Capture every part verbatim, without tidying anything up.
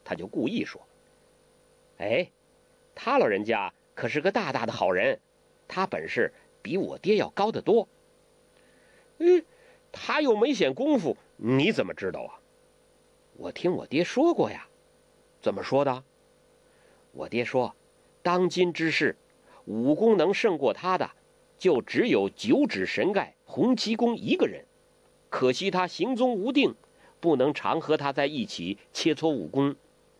他就故意说：“哎，他老人家可是个大大的好人，他本事比我爹要高得多。”“嗯，他又没显功夫，你怎么知道啊？”“我听我爹说过呀。”“怎么说的？”“我爹说，当今之世，武功能胜过他的，就只有九指神丐洪七公一个人。可惜他行踪无定，不能常和他在一起切磋武功。”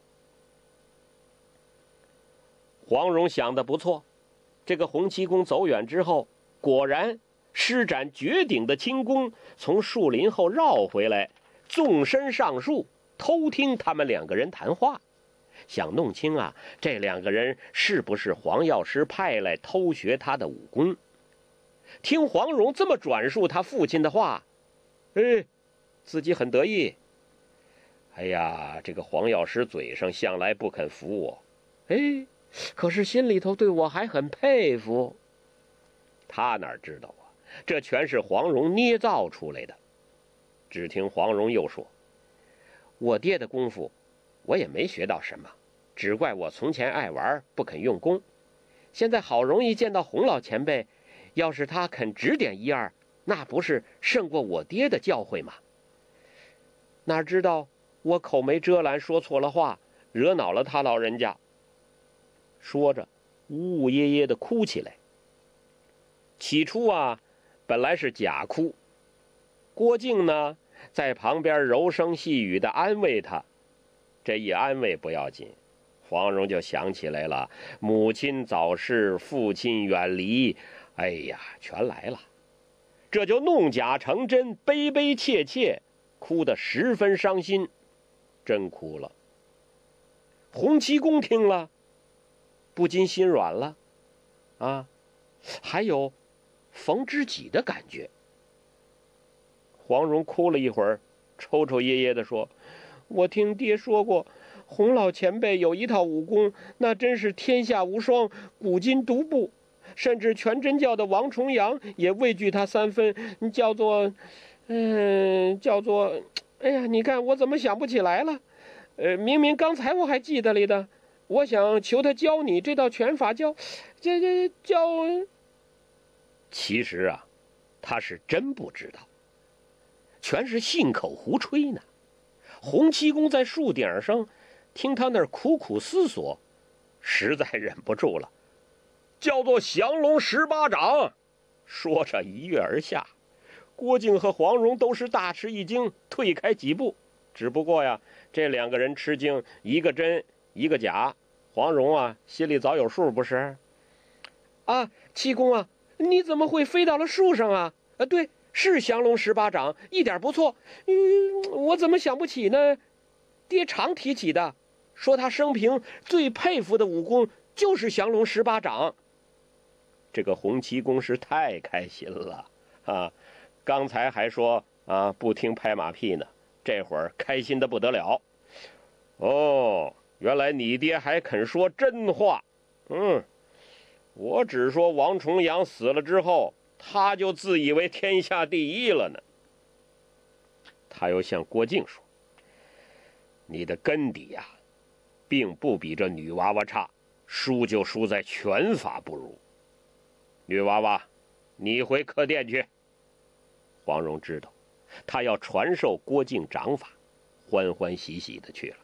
黄蓉想得不错，这个洪七公走远之后，果然施展绝顶的轻功，从树林后绕回来，纵身上树，偷听他们两个人谈话，想弄清啊，这两个人是不是黄药师派来偷学他的武功。听黄蓉这么转述他父亲的话，哎，自己很得意。哎呀，这个黄药师嘴上向来不肯服我，哎，可是心里头对我还很佩服。他哪知道啊，这全是黄蓉捏造出来的。只听黄蓉又说：“我爹的功夫我也没学到什么，只怪我从前爱玩，不肯用功。现在好容易见到洪老前辈，要是他肯指点一二，那不是胜过我爹的教诲吗？哪知道我口没遮拦，说错了话，惹恼了他老人家。”说着呜呜咽咽地哭起来。起初啊，本来是假哭，郭靖呢在旁边柔声细语地安慰他。这一安慰不要紧，黄蓉就想起来了，母亲早逝，父亲远离，哎呀，全来了。这就弄假成真，悲悲切切，哭得十分伤心，真哭了。洪七公听了，不禁心软了，啊，还有逢知己的感觉。黄蓉哭了一会儿，抽抽噎噎地说：“我听爹说过，洪老前辈有一套武功，那真是天下无双，古今独步，甚至全真教的王重阳也畏惧他三分，叫做，嗯，叫做，哎呀，你看我怎么想不起来了？呃，明明刚才我还记得里的，我想求他教你这道拳法，教，这这教。”其实啊，他是真不知道，全是信口胡吹呢。洪七公在树顶上听他那儿苦苦思索，实在忍不住了，叫做降龙十八掌，说着一跃而下。郭靖和黄蓉都是大吃一惊，退开几步。只不过呀，这两个人吃惊，一个真一个假。黄蓉啊心里早有数，不是？啊，七公啊，你怎么会飞到了树上啊？啊，对，是降龙十八掌，一点不错。嗯，我怎么想不起呢？爹常提起的，说他生平最佩服的武功就是降龙十八掌。这个洪七公是太开心了啊！刚才还说啊不听拍马屁呢，这会儿开心的不得了。哦，原来你爹还肯说真话。嗯，我只说王重阳死了之后，他就自以为天下第一了呢。他又向郭靖说：“你的根底呀、啊，并不比这女娃娃差，输就输在拳法不如。女娃娃，你回客店去。”黄蓉知道他要传授郭靖掌法，欢欢喜喜的去了。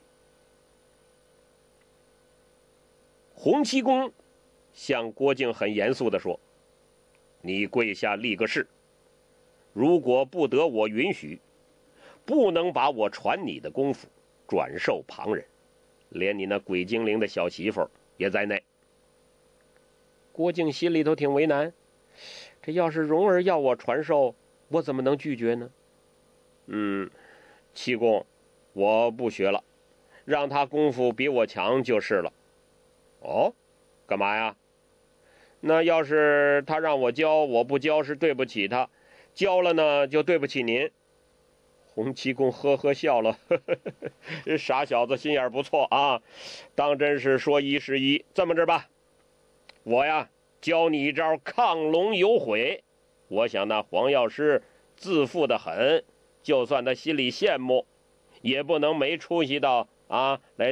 洪七公向郭靖很严肃地说：“你跪下立个誓，如果不得我允许，不能把我传你的功夫转授旁人，连你那鬼精灵的小媳妇也在内。”郭靖心里头挺为难，这要是蓉儿要我传授，我怎么能拒绝呢？嗯，七公，我不学了，让他功夫比我强就是了。哦，干嘛呀？那要是他让我教，我不教是对不起他，教了呢就对不起您。洪七公呵呵笑了，呵呵呵，傻小子心眼不错啊，当真是说一是一。这么着吧，我呀教你一招亢龙有悔。我想那黄药师自负得很，就算他心里羡慕，也不能没出息到啊来